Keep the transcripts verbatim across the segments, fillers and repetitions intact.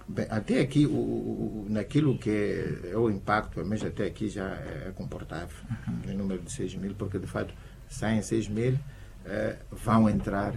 Bem, até aqui, o, o, naquilo que é, é o impacto, pelo menos até aqui já é comportável, uhum. no número de seis mil, porque de fato saem seis mil, uh, vão entrar.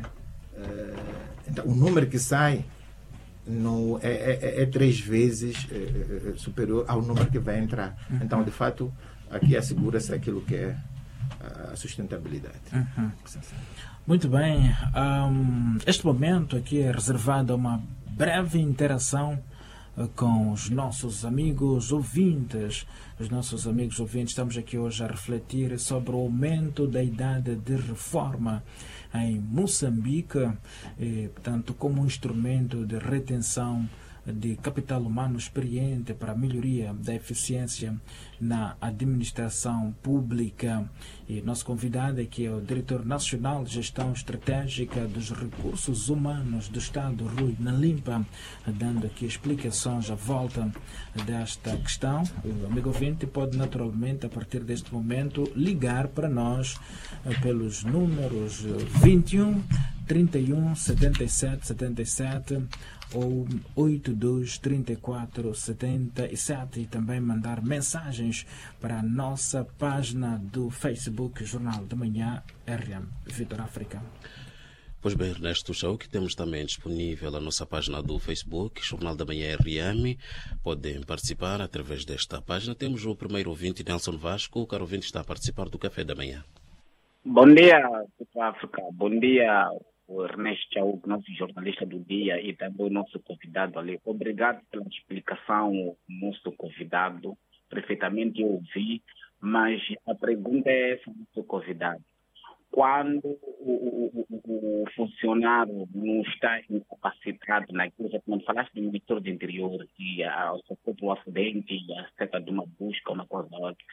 Uh, então, o número que sai não, é, é, é três vezes é, é, superior ao número que vai entrar. Uhum. Então, de fato, aqui assegura-se aquilo que é a sustentabilidade. Uhum. Muito bem. Um, este momento aqui é reservado a uma breve interação uh, com os nossos amigos ouvintes. Os nossos amigos ouvintes, estamos aqui hoje a refletir sobre o aumento da idade de reforma em Moçambique, e, portanto, como um instrumento de retenção de capital humano experiente para a melhoria da eficiência na administração pública. E nosso convidado aqui é o Diretor Nacional de Gestão Estratégica dos Recursos Humanos do Estado, Rui Nalimpa, dando aqui explicações à volta desta questão. O amigo ouvinte pode naturalmente, a partir deste momento, ligar para nós pelos números vinte e um, trinta e um, setenta e sete, setenta e sete ou oito dois, trinta e quatro, setenta e sete, e também mandar mensagens para a nossa página do Facebook Jornal da Manhã R M Vitor África. Pois bem, Ernesto Chau, que temos também disponível a nossa página do Facebook, Jornal da Manhã R M. Podem participar através desta página. Temos o primeiro ouvinte, Nelson Vasco. O caro ouvinte está a participar do Café da Manhã. Bom dia, Vitor África. Bom dia, o Ernesto Chau, nosso jornalista do dia, e também o nosso convidado ali. Obrigado pela explicação, nosso convidado. Perfeitamente eu ouvi, mas a pergunta é essa, nosso convidado. Quando o, o, o, o funcionário não está incapacitado naquilo, quando falaste do Ministério do Interior e sofreu um acidente e acerca de uma busca, uma coisa ou outra,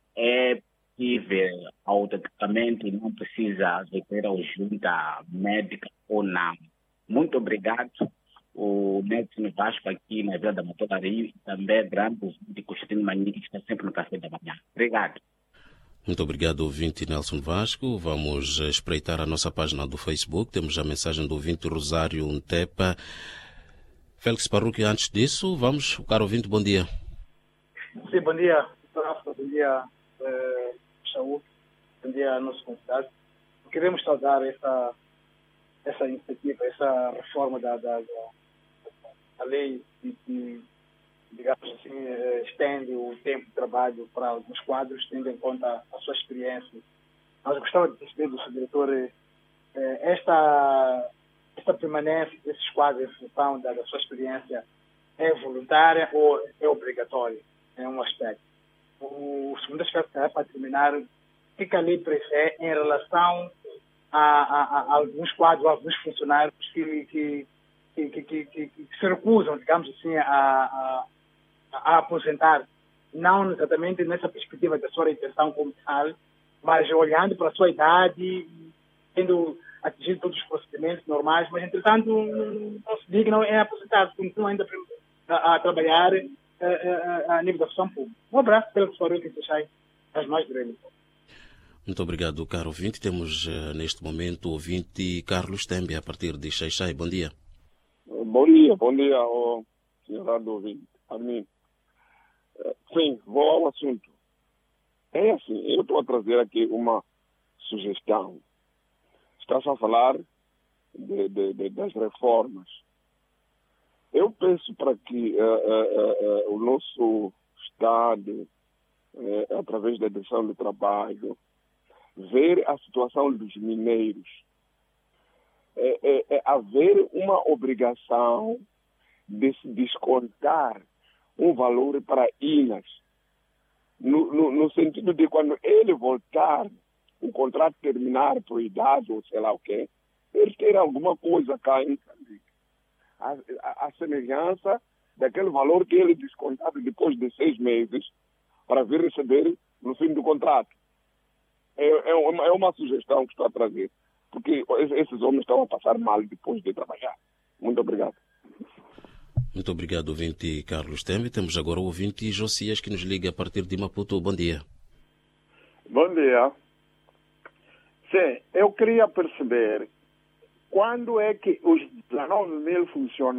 é possível automaticamente e não precisa recorrer ao junta médica ou não. Muito obrigado. O Nelson Vasco aqui na Vila da Motoraria e também grande ouvinte Constantino Manini, que está sempre no Café da Manhã. Obrigado. Muito obrigado, ouvinte Nelson Vasco. Vamos espreitar a nossa página do Facebook. Temos a mensagem do ouvinte Rosário Ntepa. Félix Parruque, antes disso, vamos. O caro ouvinte, bom dia. Sim, bom dia. Bom dia, eh, Saúde. Bom dia, nosso convidado. Queremos saudar essa, essa iniciativa, essa reforma da, da, da, da lei que, que, digamos assim, estende o tempo de trabalho para alguns quadros, tendo em conta a sua experiência. Nós gostávamos de saber do seu diretor eh, esta, esta permanência desses quadros em função da, da sua experiência é voluntária ou é obrigatória? É um aspecto. O segundo aspecto é para terminar, o que a lei prevê em relação a, a, a alguns quadros, a alguns funcionários que, que, que, que, que, que, que se recusam, digamos assim, a, a a aposentar, não exatamente nessa perspectiva da sua retenção como tal, mas olhando para a sua idade, tendo atingido todos os procedimentos normais, mas entretanto não se dignam em aposentar, continuam ainda a, a trabalhar a, a, a nível da função pública. Um abraço pela sua que deixai as mais breves. Muito obrigado, caro ouvinte. Temos uh, neste momento o ouvinte Carlos Tembe, a partir de Xaixai. Bom dia. Bom dia, bom dia ao senhor do ouvinte. A mim. Sim, vou ao assunto. É assim, eu estou a trazer aqui uma sugestão. Está-se a falar de, de, de, das reformas. Eu penso para que uh, uh, uh, o nosso Estado, uh, através da direção do trabalho, ver a situação dos mineiros. É, é, é haver uma obrigação de se descontar um valor para I N A S, no, no, no sentido de quando ele voltar, o contrato terminar por idade ou sei lá o quê, ele ter alguma coisa cá em Moçambique. A, a, a semelhança daquele valor que ele descontado depois de seis meses para vir receber no fim do contrato. É, é, uma, é uma sugestão que estou a trazer, porque esses homens estão a passar mal depois de trabalhar. Muito obrigado. Muito obrigado, ouvinte Carlos Tembe. Temos agora o ouvinte Josias, que nos liga a partir de Maputo. Bom dia. Bom dia. Sim, eu queria perceber quando é que os dezenove mil funcionários